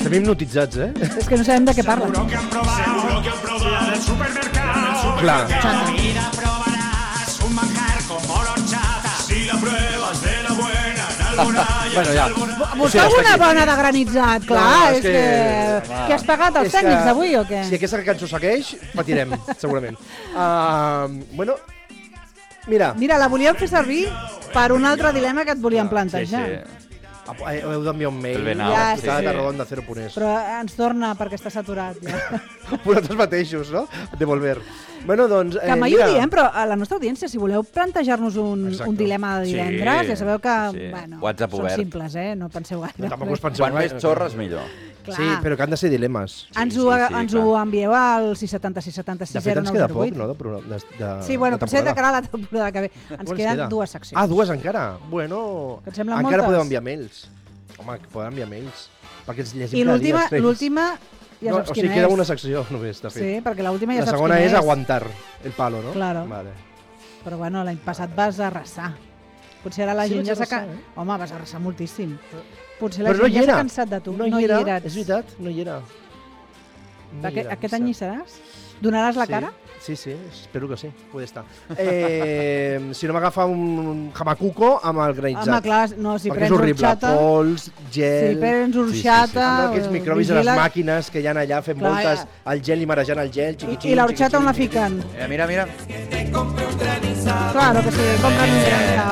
Estem hipnotitzats, És que no sabem de què parla. Seguro que han probado del supermercado. Clar. Mira, probarás un manjar como la horchata. Si la pruebas de la buena, en alguna Bueno, ja. Buscau una bona de granitzat, clar. És que has pagat els tècnics d'avui o què? Si aquesta cançó segueix, patirem, segurament. Bueno, mira. Mira, la volíem fer servir per un altre dilema que et volíem plantejar. Sí. Heu d'enviar un mail. El Benau, Ja, @0.es. Però ens torna perquè està saturat. Ja. Vosaltres mateixos, no? Devolver. Bueno, doncs... Que mai ho diem, però a la nostra audiència, si voleu plantejar-nos un dilema de divendres, ja sabeu que WhatsApp són obert. simples, no penseu gaire. Tampoc us penseu Quan més xorres, millor. Clar. Sí, però que han de ser dilemes. Ens ho envieu al 670 676 De fet, ens queda poc, 0908. no? Sí, bueno, potser de cara a la temporada que ve. Ens queden 2 seccions. Ah, 2 encara? Bueno, Que et semblen encara moltes? podeu enviar mails. Home, que podeu enviar mails. Perquè els llegim I cada dia. l'última ja saps O quina sigui, queda és. una secció només, de fet. Sí, perquè l'última ja La saps segona quina és aguantar el palo, no? Claro. Vale. Però bueno, l'any passat vas arrasar. Potser ara la Sí, gent vaig ja s'ha... arrasar, Home, vas arrasar moltíssim. Potser la Però no gent hi ja s'ha era. cansat de tu. No hi era, eres. és veritat, no hi era. No hi era, Aquest any hi seràs? Donaràs la cara? Sí, espero que sí, puede estar. Si no m'agafa un jamacuco amb el granitzat. Home, clar, no, si perquè prens és horrible, horxata... pols, gel... Si prens horxata... Amb aquests microbis de les vigila- màquines que hi ha allà fent Clar, voltes al gel i marejant el gel, xiqui-xiqui... I l'horxata on la fiquen? Mira. Claro que sí, compren un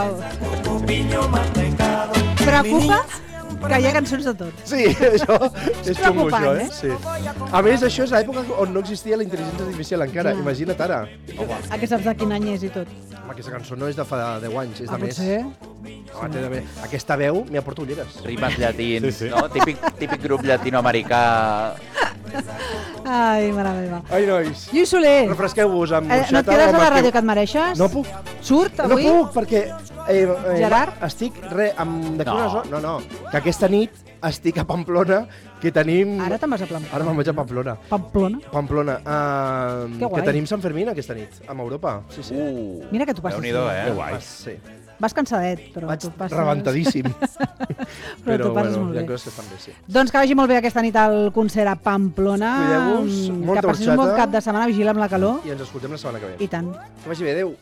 granizado. Preocupa que hi ha cançons de tot. Sí, això és xungo, preocupant, això, Sí. A més, això és l'època on no existia la intel·ligència artificial encara. Clar. Imagina't ara. A què saps de quin any és i tot? Home, aquesta cançó no és de fa 10 anys, és de més. Potser? Home, té d'haver- Aquesta veu m'hi aporta ulleres. Rimes llatins, no? Típic grup llatinoamericà. Ai, mare meva. Ai, nois. Lluís Soler, Refresqueu-vos amb no et orxata quedes o a la amb ràdio que et mereixes? No puc. Surt No avui? puc, perquè... Gerard? Estic... D'aquí No. unes hores... No. Que aquesta nit estic a Pamplona, que tenim... Ara te'n vas a Pamplona. Ara me'n vaig a Pamplona. Pamplona? Que guai. Que tenim Sant Fermín aquesta nit, amb Europa. Sí. Mira que tu passes. Déu-n'hi-do, bé. eh? Que guai. Sí. Vas cansadet, però Vaig tu passes... rebentadíssim. Però tu passes molt hi ha bé. coses que estan bé, sí. Doncs que vagi molt bé aquesta nit al concert a Pamplona. Cuideu-vos, molta que passis un bon horxata. cap de setmana, vigila amb la calor. I ens escoltem la setmana que ve. I tant. Que vagi bé, adéu.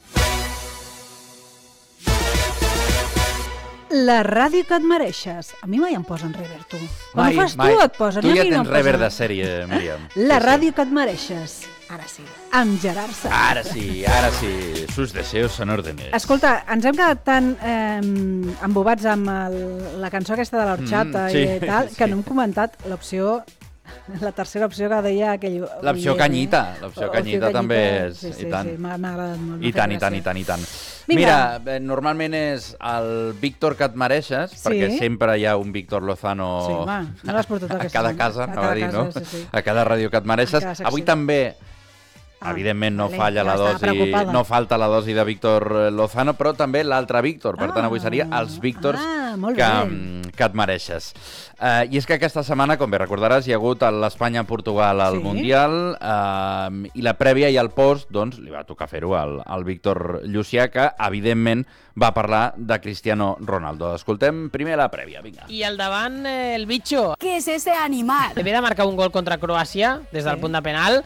La ràdio que et mereixes. A mi mai em posen rever, tu. Quan Mai, ho fas mai. tu, et posen. Tu i a ja mi no tens em rever posen. de sèrie, Míriam. La ràdio que et mereixes. Ara sí. Amb Gerard Sanz. Ara sí. Sus deseos son órdenes. Escolta, ens hem quedat tan embobats amb la cançó aquesta de l'horxata sí, i tal, que no hem comentat l'opció, la tercera opció que deia aquell... L'opció canyita. L'opció canyita també és... Sí, I tant. sí, m'ha agradat molt. I tant. Vinga. Mira, normalment és el Víctor que et mereixes, perquè sempre hi ha un Víctor Lozano Sí, home, no l'has portat a aquesta cada setmana. casa, A anava cada a dir, casa, no? sí. A cada ràdio que et mereixes. A cada secció. Avui també, evidentment, no vale, falla ja la estava dosi, preocupada. no falta la dosi de Víctor Lozano, però també l'altre Víctor. Per tant, avui seria els Víctors molt que et mereixes. I és que aquesta setmana, com bé recordaràs, hi ha hagut l'Espanya-Portugal al Sí. Mundial i la prèvia i el post, doncs, li va tocar fer-ho al Víctor Llucià, que, evidentment, va parlar de Cristiano Ronaldo. Escoltem primer la prèvia, vinga. I al davant, el bicho. ¿Qué es ese animal? Ve de marcar un gol contra Croàcia des del punt de penal.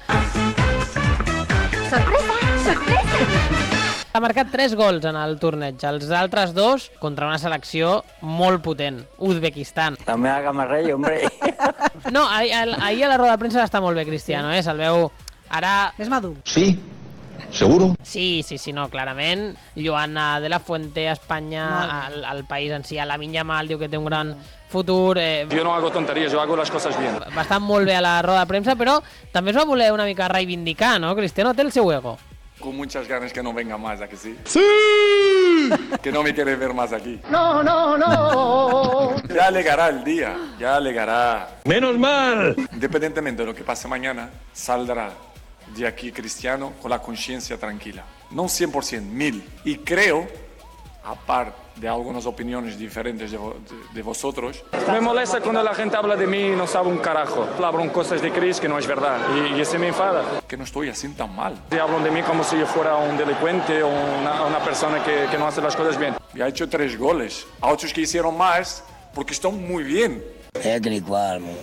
Ha marcat 3 gols en el torneig, els altres 2 contra una selecció molt potent, Uzbekistan. No me haga más rey, hombre. No, ahir a la roda de premsa està molt bé Cristiano, se'l veu ara... És madur. Sí, seguro. Sí, no, clarament. Joana de la Fuente, Espanya, el país en si, a Lamine Yamal diu que té un gran futur. Yo no hago tonterías, yo hago las cosas bien. Va estar molt bé a la roda de premsa, però també es va voler una mica reivindicar, no? Cristiano té el seu ego. Con muchas ganas que no venga más, ¿a que sí? ¡Sí! Que no me quiere ver más aquí. No. Ya llegará el día, ya llegará. Menos mal. Independientemente de lo que pase mañana, saldrá de aquí Cristiano con la conciencia tranquila. No 100%, 1000%. Y creo, aparte de algunas opiniones diferentes de vosotros, me molesta cuando la gente habla de mí y no sabe un carajo. Hablan cosas de Chris que no es verdad y ese me enfada. Que no estoy así tan mal. Y hablan de mí como si yo fuera un delincuente o una persona que no hace las cosas bien. Y ha hecho 3 goles. A otros que hicieron más porque están muy bien. Es igual,